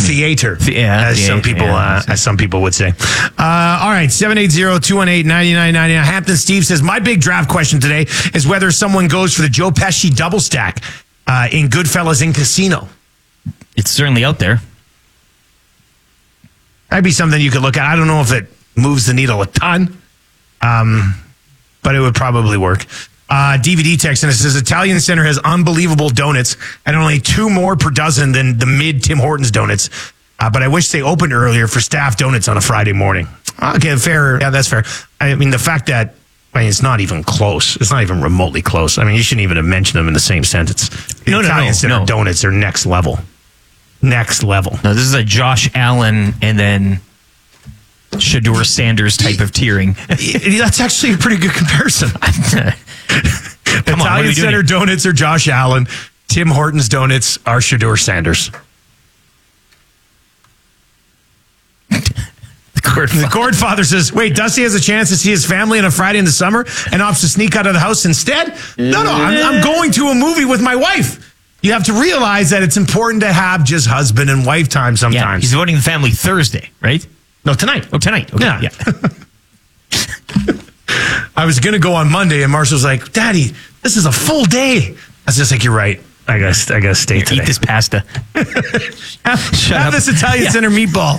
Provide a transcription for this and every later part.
theater, as some people would say. All right, 780-218-9999. Hampton Steve says, my big draft question today is whether someone goes for the Joe Pesci double stack in Goodfellas in Casino. It's certainly out there. That'd be something you could look at. I don't know if it moves the needle a ton, but it would probably work. DVD text, and it says Italian Center has unbelievable donuts and only 2 more per dozen than the mid Tim Hortons donuts. But I wish they opened earlier for staff donuts on a Friday morning. Okay, fair. Yeah, that's fair. I mean, the fact that it's not even close. It's not even remotely close. I mean, you shouldn't even have mentioned them in the same sentence. Italian Center donuts are next level. Next level. No, this is a Josh Allen and then Shedeur Sanders type of tiering. That's actually a pretty good comparison. Italian Center donuts are Josh Allen. Tim Hortons donuts are Shedeur Sanders. The Gordfather says, wait, Dusty has a chance to see his family on a Friday in the summer and opts to sneak out of the house instead? No, I'm going to a movie with my wife. You have to realize that it's important to have just husband and wife time sometimes. Yeah, he's voting the family Thursday, right? No, tonight. Oh, tonight. Okay. Yeah. I was going to go on Monday, and Marshall's like, Daddy, this is a full day. I was just like, you're right. I gotta stay today. Eat this pasta. have this Italian Center meatball.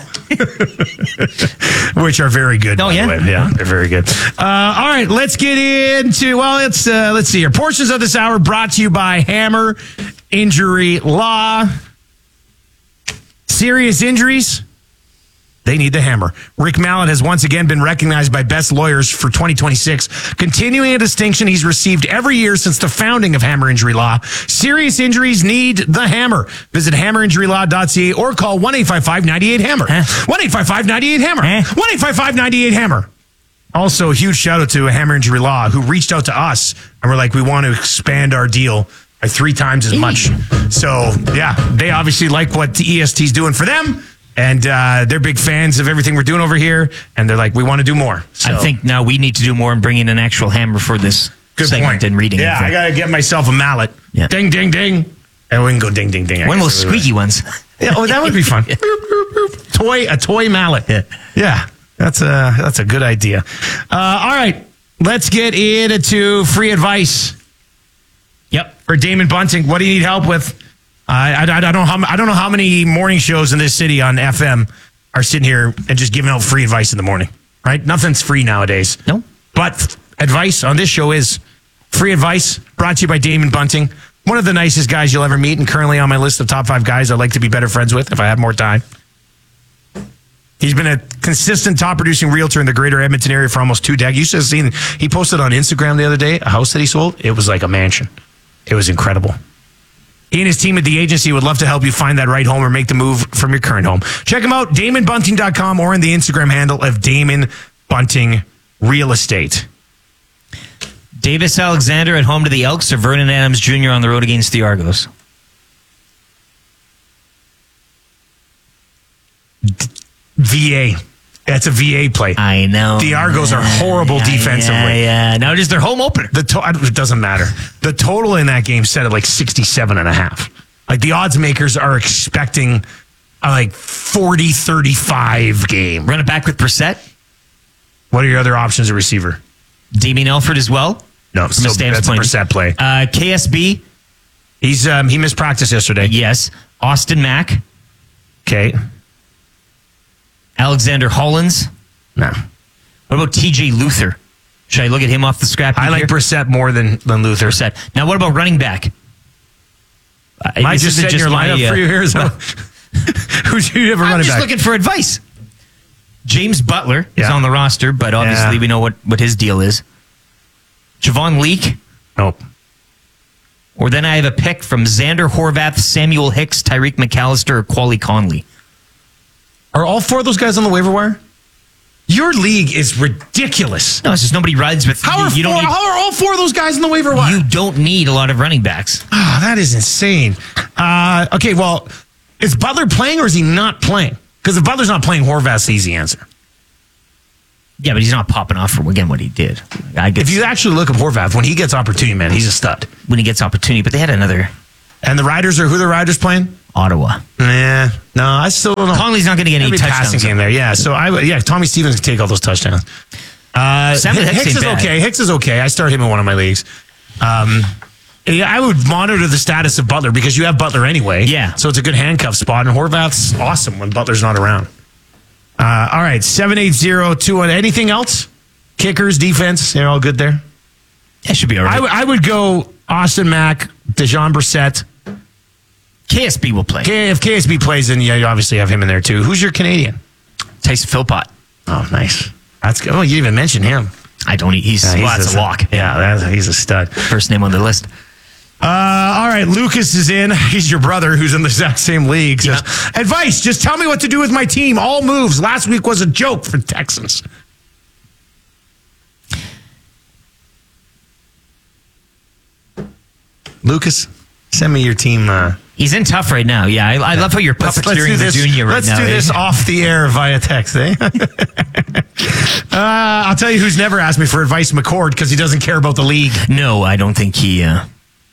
Which are very good. Oh, yeah? Yeah, they're very good. All right, let's get into, let's see here. Portions of this hour brought to you by Hammer Injury Law. Serious injuries? They need the hammer. Rick Mallett has once again been recognized by Best Lawyers for 2026, continuing a distinction he's received every year since the founding of Hammer Injury Law. Serious injuries need the hammer. Visit hammerinjurylaw.ca or call 1-855-98-HAMMER. 1-855-98-HAMMER. 1-855-98-HAMMER. Also, a huge shout out to Hammer Injury Law, who reached out to us and were like, we want to expand our deal by 3 times as much. So, yeah, they obviously like what the EST's doing for them. And they're big fans of everything we're doing over here. And they're like, we want to do more. So. I think now we need to do more and bring in an actual hammer for this segment and reading. Yeah, I got to get myself a mallet. Yeah. Ding, ding, ding. And we can go ding, ding, ding. One of those squeaky ones. Yeah, that would be fun. A toy mallet. Yeah, that's a good idea. All right, let's get into free advice. Yep. For Damon Bunting. What do you need help with? I don't know how many morning shows in this city on FM are sitting here and just giving out free advice in the morning, right? Nothing's free nowadays. No. But advice on this show is free advice brought to you by Damon Bunting, one of the nicest guys you'll ever meet and currently on my list of top 5 guys I'd like to be better friends with if I had more time. He's been a consistent top producing realtor in the greater Edmonton area for almost 2 decades. You should have seen, he posted on Instagram the other day, a house that he sold. It was like a mansion. It was incredible. He and his team at the agency would love to help you find that right home or make the move from your current home. Check him out, DamonBunting.com or in the Instagram handle of Damon Bunting Real Estate. Davis Alexander at home to the Elks or Vernon Adams Jr. on the road against the Argos? VA. That's a VA play. I know. The Argos are horrible defensively. Yeah. Now it is their home opener. It doesn't matter. The total in that game set at like 67.5. Like the odds makers are expecting a like 40-35 game. Run it back with Brissett. What are your other options at receiver? Damien Elford as well. No, so that's a Brissett play. KSB. He missed practice yesterday. Yes. Austin Mack. Okay. Alexander Hollins? No. What about TJ Luther? Should I look at him off the scrap heap? I like Brissett more than Luther. Brissett. Now, what about running back? Am I just setting your lineup for you here? Who's you have a running back? I'm just looking for advice. James Butler is on the roster, but obviously we know what his deal is. Javon Leake? Nope. Or then I have a pick from Xander Horvath, Samuel Hicks, Tyreek McAllister, or Quali Conley. Are all 4 of those guys on the waiver wire? Your league is ridiculous. No, it's just nobody rides with... How are all 4 of those guys on the waiver wire? You don't need a lot of running backs. That is insane. Okay, well, is Butler playing or is he not playing? Because if Butler's not playing, Horvath's the easy answer. Yeah, but he's not popping off for again what he did. If you actually look at Horvath, when he gets opportunity, man, he's a stud. When he gets opportunity, but they had another... And the Riders who are the Riders playing? Ottawa. No, I still don't know. Conley's not going to get any touchdowns. Passing game there, yeah. So Tommy Stevens can take all those touchdowns. Hicks is okay. Hicks is okay. I start him in one of my leagues. I would monitor the status of Butler because you have Butler anyway. Yeah. So it's a good handcuff spot, and Horvath's awesome when Butler's not around. All right, 780-21. Anything else? Kickers, defense, they're all good there? That should be all right. I would go Austin Mack, Dejon Brissett. KSB will play. If KSB plays, then you obviously have him in there too. Who's your Canadian? Tyson Philpott. Oh, nice. That's good. Oh, you didn't even mention him. I don't. That's a lock. Yeah, he's a stud. First name on the list. All right, Lucas is in. He's your brother who's in the exact same league. Says, advice, just tell me what to do with my team. All moves. Last week was a joke for Texans. Lucas, send me your team. He's in tough right now. Yeah, I love how you're puppeteering the junior right now. Let's do this off the air via text, eh? I'll tell you who's never asked me for advice, McCord, because he doesn't care about the league. No, I don't think he... All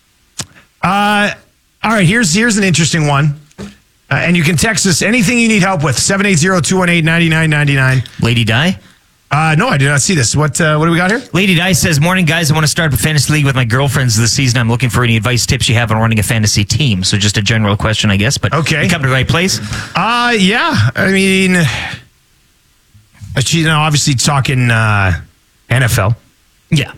right, here's an interesting one. And you can text us anything you need help with, 780-218-9999. Lady Di? No, I did not see this. What do we got here? Lady Di says, morning, guys. I want to start a fantasy league with my girlfriends this season. I'm looking for any advice, tips you have on running a fantasy team. So just a general question, I guess. But okay. You come to the right place? Yeah. I mean, obviously talking NFL. Yeah.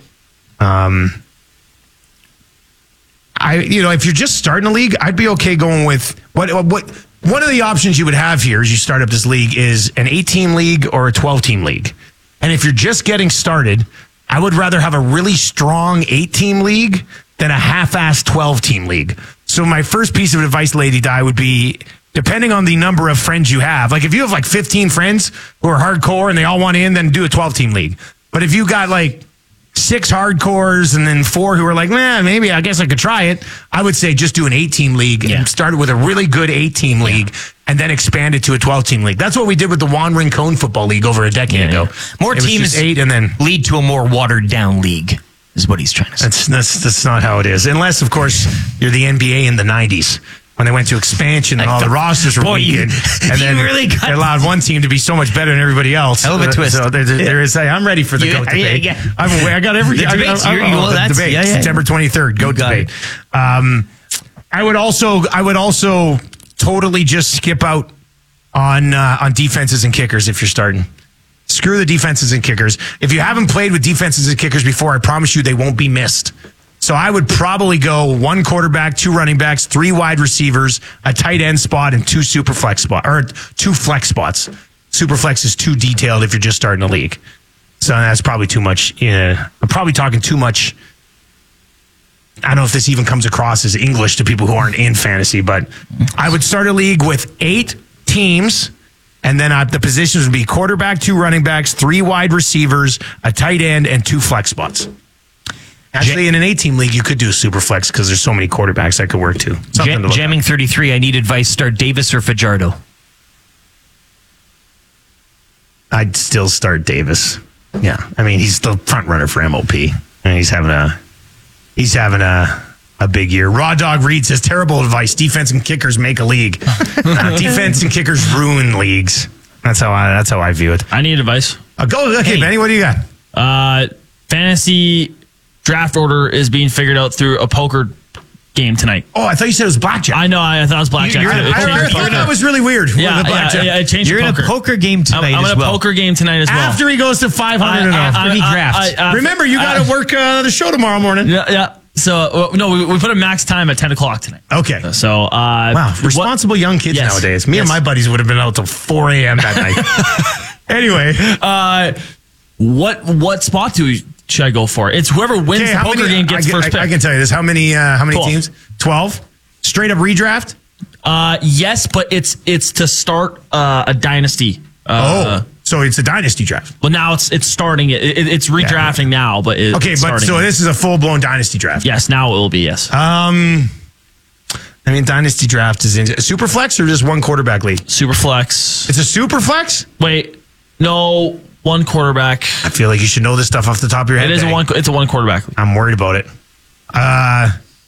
If you're just starting a league, I'd be okay going with what one of the options you would have here as you start up this league is an 8-team league or a 12-team league. And if you're just getting started, I would rather have a really strong 8-team league than a half-assed 12-team league. So my first piece of advice, Lady Di, would be depending on the number of friends you have. Like if you have like 15 friends who are hardcore and they all want in, then do a 12-team league. But if you got like 6 hardcores and then 4 who are like, maybe I guess I could try it, I would say just do an 8-team league and start with a really good 8-team league and then expand it to a 12-team league. That's what we did with the Juan Rincon football league over a decade ago. More teams 8 and then lead to a more watered down league is what he's trying to say. That's not how it is. Unless, of course, you're the NBA in the 90s. When they went to expansion and all the rosters were weakened, and then they allowed one team to be so much better than everybody else. Hell of a twist. So there is. I'm ready for the GOAT debate. I got every debate. September 23rd. GOAT debate. I would also totally just skip out on defenses and kickers if you're starting. Screw the defenses and kickers. If you haven't played with defenses and kickers before, I promise you they won't be missed. So I would probably go 1 quarterback, 2 running backs, 3 wide receivers, a tight end spot, and 2 super flex spots, or 2 flex spots. Super flex is too detailed if you're just starting a league. So that's probably too much. I'm probably talking too much. I don't know if this even comes across as English to people who aren't in fantasy, but I would start a league with 8 teams, and then the positions would be quarterback, 2 running backs, 3 wide receivers, a tight end, and 2 flex spots. Actually, in an 8-team league, you could do a super flex because there's so many quarterbacks that could work too. Jamming 33, I need advice. Start Davis or Fajardo? I'd still start Davis. Yeah, I mean he's the front runner for MOP, and he's having a big year. Raw Dog Reed says terrible advice. Defense and kickers make a league. Defense and kickers ruin leagues. That's how I view it. I need advice. Okay, Benny, what do you got? Fantasy draft order is being figured out through a poker game tonight. Oh, I thought you said it was blackjack. I know. I thought it was blackjack. I thought that was really weird. It changed. You're in a poker game tonight. I'm in a poker game tonight as well. After he goes to 500 and after he drafts. Remember, you got to work the show tomorrow morning. Yeah. So no, we put a max time at 10 o'clock tonight. Okay. So wow, responsible young kids nowadays. Me and my buddies would have been out till 4 a.m. that night. Anyway, what spot should I go for? It's whoever wins the poker game gets first pick. I can tell you this. How many 12. Teams? 12? Straight up redraft? Yes, but it's to start a dynasty. So it's a dynasty draft. Well, now it's starting. It's redrafting now, but it's starting. So this is a full blown dynasty draft. Yes, now it will be. Yes. I mean, dynasty draft is in super flex or just 1 quarterback league? Super flex. It's a super flex? Wait, no. 1 quarterback. I feel like you should know this stuff off the top of your head. It's a 1 quarterback league. I'm worried about it.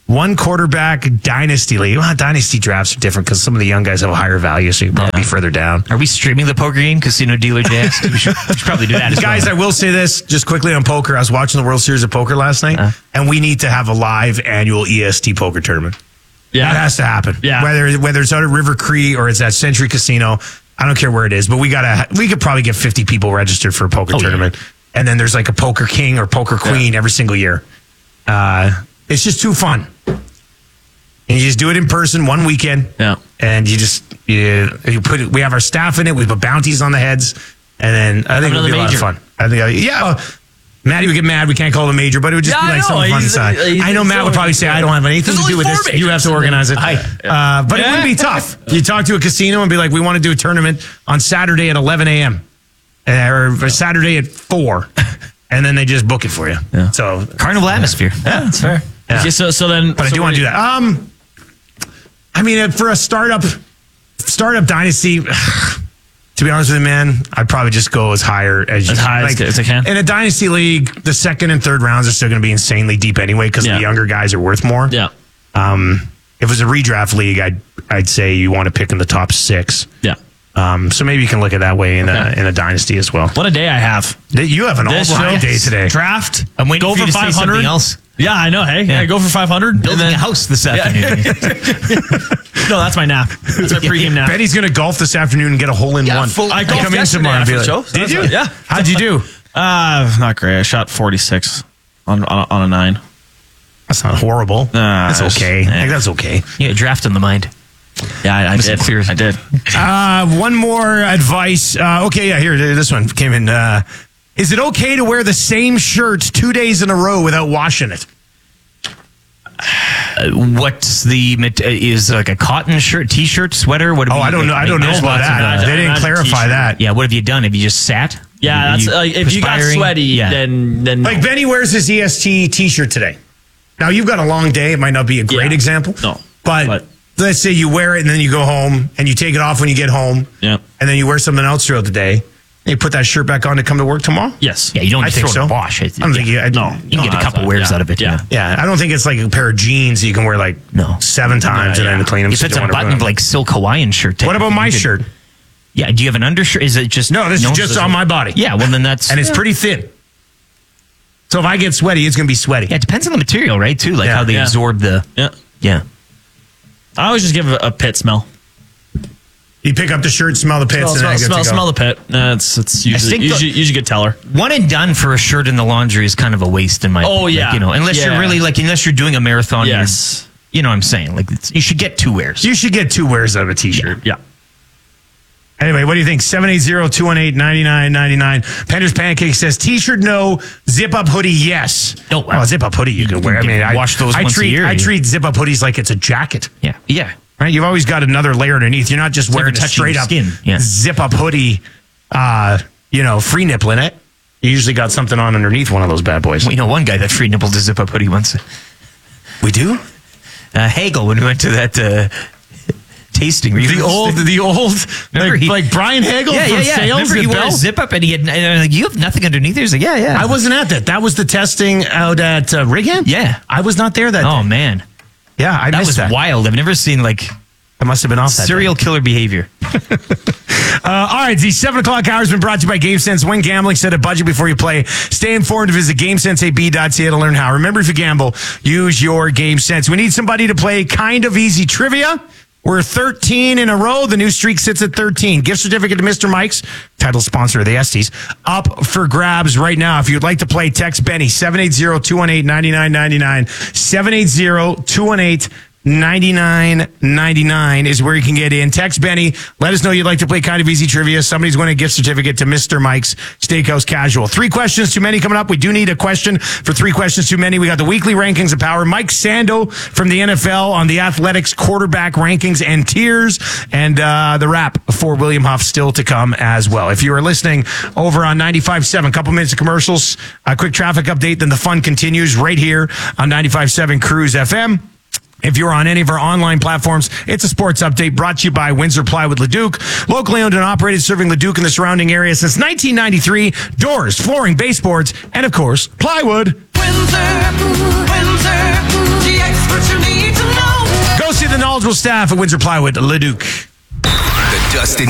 one quarterback dynasty league. Well, dynasty drafts are different because some of the young guys have a higher value, so you can probably be further down. Are we streaming the poker game, Casino Dealer JS? We should probably do that as Guys, well. I will say this just quickly on poker. I was watching the World Series of Poker last night, and we need to have a live annual EST poker tournament. Yeah. That has to happen. Yeah. Whether it's out at River Cree or it's at Century Casino, I don't care where it is, but we could probably get 50 people registered for a poker tournament. Yeah. And then there's like a poker king or poker queen every single year. It's just too fun. And you just do it in person one weekend. Yeah. And we have our staff in it. We put bounties on the heads. And then I think it'll be a lot of fun. Maddie would get mad. We can't call it a major, but it would just be like something fun inside. I know Matt would probably say, I don't have anything to do with this. You have to organize it. But it wouldn't be tough. You talk to a casino and be like, we want to do a tournament on Saturday at 11 a.m. Or Saturday at 4. And then they just book it for you. Yeah. So carnival atmosphere. Yeah, that's fair. Yeah. Okay, so then, but I do want to do that. I mean, for a startup dynasty, to be honest with you, man, I'd probably just go as high as I can. In a dynasty league, the second and third rounds are still going to be insanely deep anyway because the younger guys are worth more. Yeah. If it was a redraft league, I'd say you want to pick in the top 6. Yeah. So maybe you can look at that way in a dynasty as well. What a day I have. You have an all-time day today. Draft. I'm waiting go for you for to say 500. something else. Yeah, I know. Hey, I go for 500. Building a house this afternoon. No, that's my nap. That's my pregame nap. Betty's going to golf this afternoon and get a hole-in-one. I golfed yesterday after the show. Did you? Yeah. How'd you do? Not great. I shot 46 on a 9. That's not horrible. That's okay. I think that's okay. Yeah, draft in the mind. Yeah, I did. I did. One more advice. Here, this one came in. Is it okay to wear the same shirt 2 days in a row without washing it? What's is like a cotton shirt, t-shirt, sweater? What? I don't know. I don't know about that. They didn't clarify that. Yeah, what have you done? Have you just sat? Yeah, that's if you got sweaty, then like Benny wears his EST t-shirt today. Now you've got a long day. It might not be a great example. No, but let's say you wear it and then you go home and you take it off when you get home. Yeah, and then you wear something else throughout the day. You put that shirt back on to come to work tomorrow? Yes. Yeah, you don't think throw it in so. the wash. I don't think you can get a couple wears out of it. Yeah. I don't think it's like a pair of jeans you can wear 7 times and then clean them. If it's a buttoned like silk Hawaiian shirt. What about my shirt? Yeah, do you have an undershirt? Is it just... No, this is just on my body. Yeah, well then that's... And it's pretty thin. So if I get sweaty, it's going to be sweaty. Yeah, it depends on the material, right, too? Like how they absorb the... Yeah. I always just give it a pit smell. You pick up the shirt, smell the pits, smell the pit. It's usually a good teller. One and done for a shirt in the laundry is kind of a waste in my opinion. Yeah. Unless you're really unless you're doing a marathon. Yes. You know what I'm saying? You should get 2 wears. You should get 2 wears out of a t-shirt. Yeah. Anyway, what do you think? 780-218-9999. Pender's Pancake says, t-shirt no, zip-up hoodie yes. Oh, wow. Zip-up hoodie you can wear. I wash those once a year. I treat zip-up hoodies like it's a jacket. Yeah. Yeah. Right? You've always got another layer underneath. You're not just wearing a straight-up zip-up hoodie, free nipple in it. You usually got something on underneath one of those bad boys. We know one guy that free nippled a zip-up hoodie once. We do? Hagel, when we went to that... tasting. The old, like Brian Hagel from Sales. Remember he wore a zip up and he had, you have nothing underneath. He was like, yeah. I wasn't at that. That was the testing out at Righam? Yeah. I was not there that day. Oh, man. Yeah, I missed that. That was wild. I've never seen it must have been off serial killer behavior. All right, the 7 o'clock hour has been brought to you by GameSense. When gambling, set a budget before you play. Stay informed. Visit GameSenseAB.ca to learn how. Remember, if you gamble, use your GameSense. We need somebody to play kind of easy trivia. We're 13 in a row. The new streak sits at 13. Gift certificate to Mr. Mike's, title sponsor of the Estes, up for grabs right now. If you'd like to play, text Benny, 780-218-9999. 780-218-9999 is where you can get in. Text Benny. Let us know you'd like to play kind of easy trivia. Somebody's winning a gift certificate to Mr. Mike's Steakhouse Casual. 3 questions too many coming up. We do need a question for 3 questions too many. We got the weekly rankings of power. Mike Sando from the NFL on the Athletics quarterback rankings and tiers, and the wrap for William Huff still to come as well. If you are listening over on 95.7, couple minutes of commercials, a quick traffic update, then the fun continues right here on 95.7 Cruise FM. If you're on any of our online platforms, it's a sports update brought to you by Windsor Plywood Leduc. Locally owned and operated, serving Leduc and the surrounding area since 1993. Doors, flooring, baseboards, and of course, plywood. the experts you need to know. Go see the knowledgeable staff at Windsor Plywood, Leduc. The Dustin